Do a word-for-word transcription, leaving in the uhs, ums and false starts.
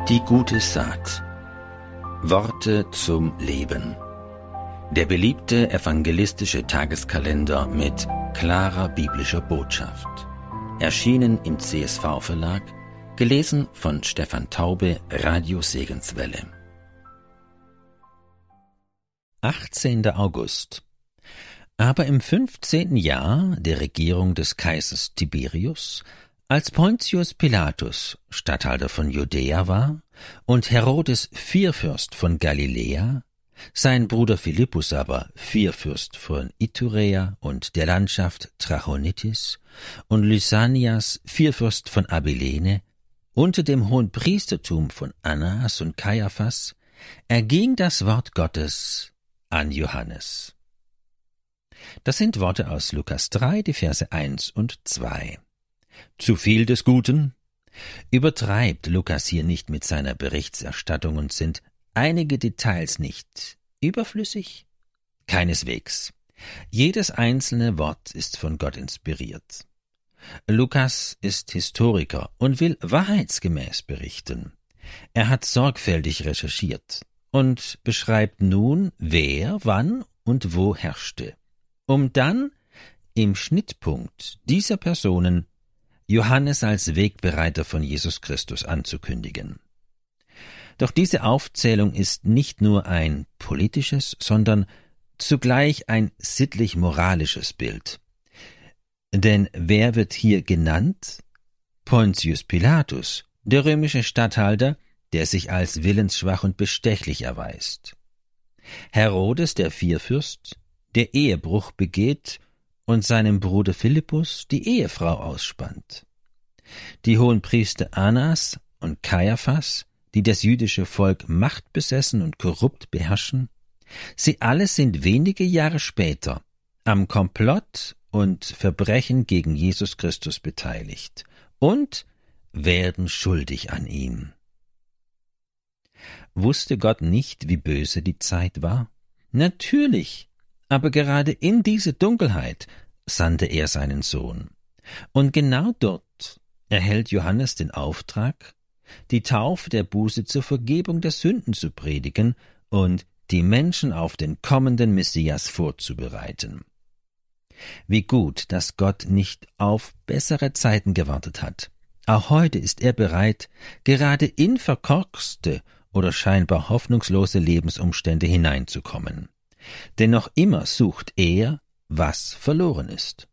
Die gute Saat. Worte zum Leben. Der beliebte evangelistische Tageskalender mit klarer biblischer Botschaft. Erschienen im C S V-Verlag, gelesen von Stefan Taube, Radio Segenswelle. achtzehnter August. Aber im fünfzehnten Jahr der Regierung des Kaisers Tiberius, als Pontius Pilatus Statthalter von Judäa war und Herodes Vierfürst von Galiläa, sein Bruder Philippus aber Vierfürst von Iturea und der Landschaft Trachonitis und Lysanias Vierfürst von Abilene, unter dem Hohenpriestertum von Annas und Kaiaphas, erging das Wort Gottes an Johannes. Das sind Worte aus Lukas drei, die Verse eins und zwei. Zu viel des Guten? Übertreibt Lukas hier nicht mit seiner Berichterstattung und sind einige Details nicht überflüssig? Keineswegs. Jedes einzelne Wort ist von Gott inspiriert. Lukas ist Historiker und will wahrheitsgemäß berichten. Er hat sorgfältig recherchiert und beschreibt nun, wer, wann und wo herrschte, um dann im Schnittpunkt dieser Personen Johannes als Wegbereiter von Jesus Christus anzukündigen. Doch diese Aufzählung ist nicht nur ein politisches, sondern zugleich ein sittlich-moralisches Bild. Denn wer wird hier genannt? Pontius Pilatus, der römische Statthalter, der sich als willensschwach und bestechlich erweist. Herodes, der Vierfürst, der Ehebruch begeht und seinem Bruder Philippus die Ehefrau ausspannt. Die Hohenpriester Annas und Kaiaphas, die das jüdische Volk machtbesessen und korrupt beherrschen, sie alle sind wenige Jahre später am Komplott und Verbrechen gegen Jesus Christus beteiligt und werden schuldig an ihm. Wusste Gott nicht, wie böse die Zeit war? Natürlich, aber gerade in diese Dunkelheit sandte er seinen Sohn. Und genau dort erhält Johannes den Auftrag, die Taufe der Buße zur Vergebung der Sünden zu predigen und die Menschen auf den kommenden Messias vorzubereiten. Wie gut, dass Gott nicht auf bessere Zeiten gewartet hat. Auch heute ist er bereit, gerade in verkorkste oder scheinbar hoffnungslose Lebensumstände hineinzukommen. Denn noch immer sucht er, was verloren ist.